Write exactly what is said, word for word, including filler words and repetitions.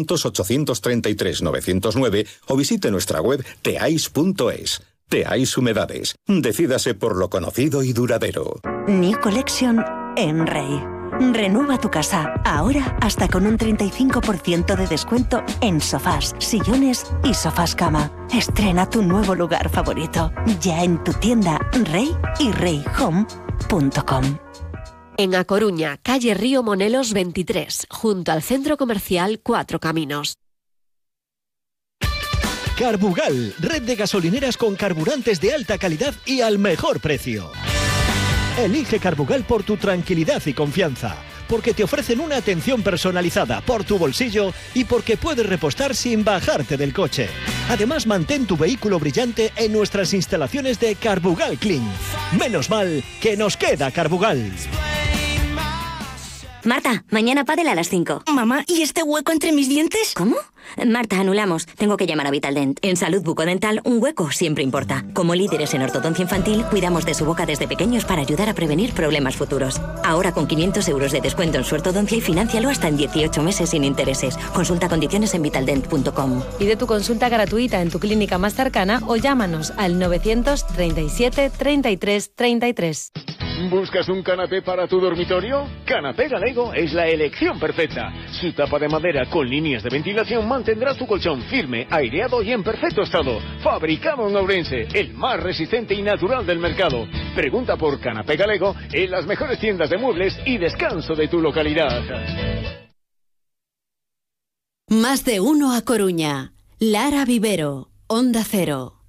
novecientos, ochocientos treinta y tres, novecientos nueve o visite nuestra web teais punto es. Teais Humedades. Decídase por lo conocido y duradero. New Collection en Rey. Renueva tu casa, ahora hasta con un treinta y cinco por ciento de descuento en sofás, sillones y sofás cama. Estrena tu nuevo lugar favorito, ya en tu tienda Rey y rey home punto com. En A Coruña, calle Río Monelos veintitrés, junto al Centro Comercial Cuatro Caminos. Carbugal, red de gasolineras con carburantes de alta calidad y al mejor precio. Elige Carbugal por tu tranquilidad y confianza, porque te ofrecen una atención personalizada por tu bolsillo y porque puedes repostar sin bajarte del coche. Además, mantén tu vehículo brillante en nuestras instalaciones de Carbugal Clean. Menos mal que nos queda Carbugal. Marta, mañana pádel a las cinco. Mamá, ¿y este hueco entre mis dientes? ¿Cómo? Marta, anulamos. Tengo que llamar a Vitaldent. En salud bucodental, un hueco siempre importa. Como líderes en ortodoncia infantil, cuidamos de su boca desde pequeños para ayudar a prevenir problemas futuros. Ahora con quinientos euros de descuento en su ortodoncia y financialo hasta en dieciocho meses sin intereses. Consulta condiciones en vitaldent punto com. Pide tu consulta gratuita en tu clínica más cercana o llámanos al novecientos treinta y siete, treinta y tres, treinta y tres. ¿Buscas un canapé para tu dormitorio? Canapé Galego es la elección perfecta. Su tapa de madera con líneas de ventilación mantendrá tu colchón firme, aireado y en perfecto estado. Fabricado en Ourense, el más resistente y natural del mercado. Pregunta por Canapé Galego en las mejores tiendas de muebles y descanso de tu localidad. Más de uno A Coruña. Lara Vivero, Onda Cero.